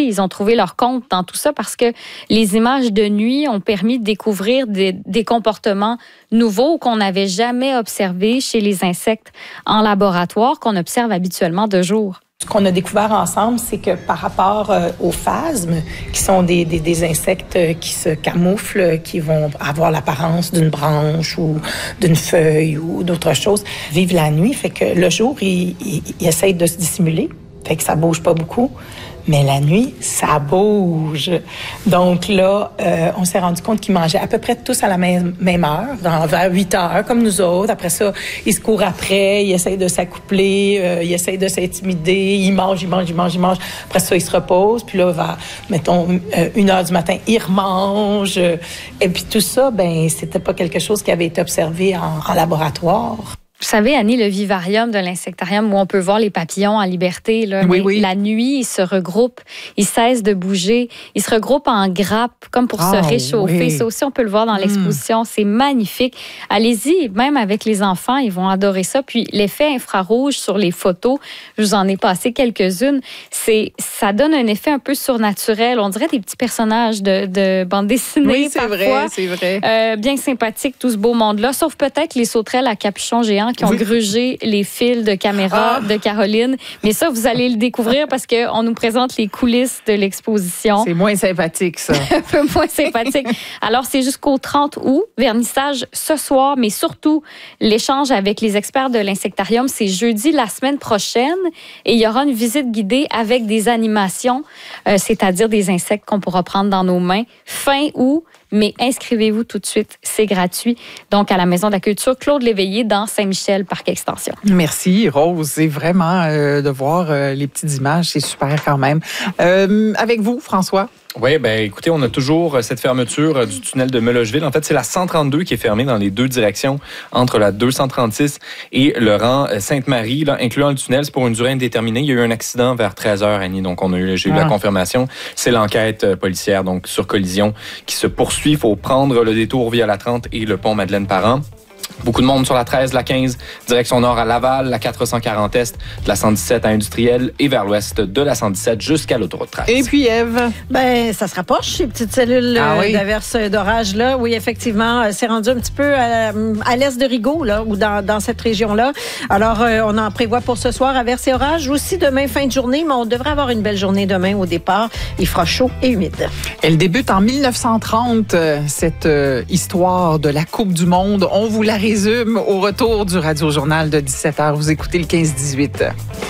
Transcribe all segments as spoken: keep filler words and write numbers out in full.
ils ont trouvé leur compte dans tout ça parce que les images de nuit ont permis de découvrir des, des comportements nouveaux qu'on n'avait jamais observés chez les insectes en laboratoire, qu'on observe habituellement de jour. Ce qu'on a découvert ensemble, c'est que par rapport euh, aux phasmes, qui sont des, des, des insectes qui se camouflent, qui vont avoir l'apparence d'une branche ou d'une feuille ou d'autre chose, vivent la nuit. Fait que le jour, ils, ils, ils essayent de se dissimuler. Fait que ça bouge pas beaucoup. Mais la nuit, ça bouge. Donc là, euh, on s'est rendu compte qu'ils mangeaient à peu près tous à la même, même heure, dans, vers huit heures, comme nous autres. Après ça, ils se courent après, ils essayent de s'accoupler, euh, ils essayent de s'intimider, ils mangent, ils mangent, ils mangent, ils mangent. Après ça, ils se reposent. Puis là, vers, mettons, euh, une heure du matin, ils remangent. Et puis tout ça, ben, c'était pas quelque chose qui avait été observé en, en laboratoire. Vous savez, Annie, le vivarium de l'insectarium où on peut voir les papillons en liberté, là, oui, oui. la nuit, ils se regroupent, ils cessent de bouger, ils se regroupent en grappes comme pour ah, se réchauffer. Oui. Ça aussi, on peut le voir dans l'exposition. Mm. C'est magnifique. Allez-y, même avec les enfants, ils vont adorer ça. Puis l'effet infrarouge sur les photos, je vous en ai passé quelques-unes, c'est, ça donne un effet un peu surnaturel. On dirait des petits personnages de, de bande dessinée oui, c'est parfois. vrai, c'est vrai. Euh, bien sympathique, tout ce beau monde-là, sauf peut-être les sauterelles à capuchon géant qui ont oui. grugé les fils de caméra ah. de Caroline. Mais ça, vous allez le découvrir parce qu'on nous présente les coulisses de l'exposition. C'est moins sympathique, ça. Un peu moins sympathique. Alors, c'est jusqu'au trente août. Vernissage ce soir, mais surtout, l'échange avec les experts de l'insectarium, c'est jeudi la semaine prochaine. Et il y aura une visite guidée avec des animations, euh, c'est-à-dire des insectes qu'on pourra prendre dans nos mains fin août. Mais inscrivez-vous tout de suite, c'est gratuit. Donc, à la Maison de la Culture, Claude Léveillé dans Saint-Michel, Parc Extension. Merci, Rose. C'est vraiment euh, de voir euh, les petites images, c'est super quand même. Euh, avec vous, François? Oui, bien, écoutez, on a toujours cette fermeture du tunnel de Melocheville. En fait, c'est la cent trente-deux qui est fermée dans les deux directions, entre la deux cent trente-six et le rang Sainte-Marie, là, incluant le tunnel. C'est pour une durée indéterminée. Il y a eu un accident vers treize heures, Annie, donc on a eu, j'ai eu ah. la confirmation. C'est l'enquête policière, donc sur collision, qui se poursuit. Il faut prendre le détour via la trente et le pont Madeleine-Parent. Beaucoup de monde sur la treize, la quinze, direction nord à Laval, la quatre cent quarante est, de la cent dix-sept à Industriel et vers l'ouest de la cent dix-sept jusqu'à l'autoroute treize. Et puis, Ève? Ben, ça se rapproche, ces petites cellules ah, oui. d'averse d'orage-là. Oui, effectivement, c'est rendu un petit peu à, à l'est de Rigaud, là, ou dans, dans cette région-là. Alors, euh, on en prévoit pour ce soir averse et orage. Aussi demain, fin de journée, mais on devrait avoir une belle journée demain au départ. Il fera chaud et humide. Elle débute en mille neuf cent trente, cette euh, histoire de la Coupe du Monde. On vous la résume au retour du Radio-Journal de dix-sept heures. Vous écoutez le quinze dix-huit.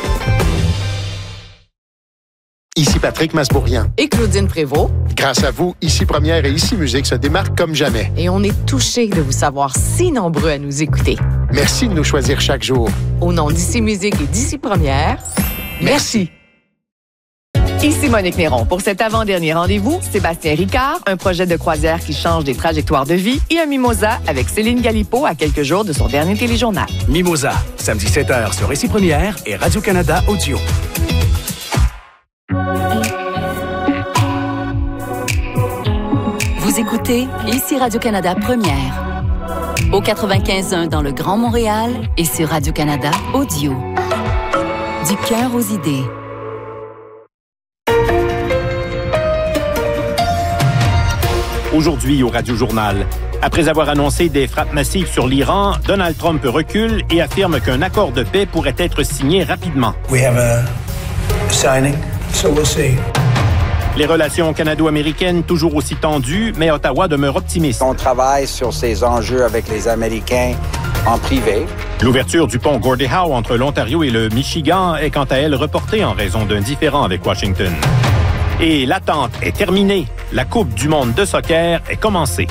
Ici Patrick Masbourian. Et Claudine Prévost. Grâce à vous, Ici Première et Ici Musique se démarquent comme jamais. Et on est touchés de vous savoir si nombreux à nous écouter. Merci de nous choisir chaque jour. Au nom d'Ici Musique et d'Ici Première, merci. Ici Monique Néron. Pour cet avant-dernier rendez-vous, Sébastien Ricard, un projet de croisière qui change des trajectoires de vie et un mimosa avec Céline Galipo à quelques jours de son dernier téléjournal. Mimosa, samedi sept heures sur Ici Première et Radio-Canada Audio. Vous écoutez Ici Radio-Canada Première. Au quatre-vingt-quinze point un dans le Grand Montréal et sur Radio-Canada Audio. Du cœur aux idées. Aujourd'hui au Radio-Journal, après avoir annoncé des frappes massives sur l'Iran, Donald Trump recule et affirme qu'un accord de paix pourrait être signé rapidement. We have a signing, so we'll see. Les relations canado-américaines toujours aussi tendues, mais Ottawa demeure optimiste. On travaille sur ces enjeux avec les Américains en privé. L'ouverture du pont Gordie Howe entre l'Ontario et le Michigan est quant à elle reportée en raison d'un différend avec Washington. Et l'attente est terminée. La Coupe du monde de soccer est commencée.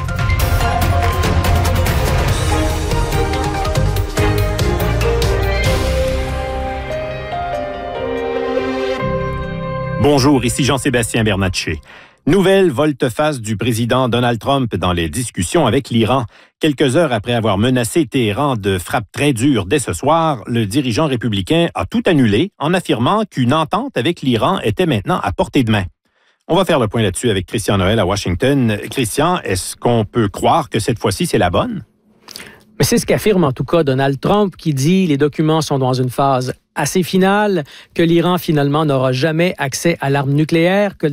Bonjour, ici Jean-Sébastien Bernatchez. Nouvelle volte-face du président Donald Trump dans les discussions avec l'Iran. Quelques heures après avoir menacé Téhéran de frappes très dures dès ce soir, le dirigeant républicain a tout annulé en affirmant qu'une entente avec l'Iran était maintenant à portée de main. On va faire le point là-dessus avec Christian Noël à Washington. Christian, est-ce qu'on peut croire que cette fois-ci, c'est la bonne? Mais c'est ce qu'affirme en tout cas Donald Trump qui dit les documents sont dans une phase assez finale, que l'Iran finalement n'aura jamais accès à l'arme nucléaire, que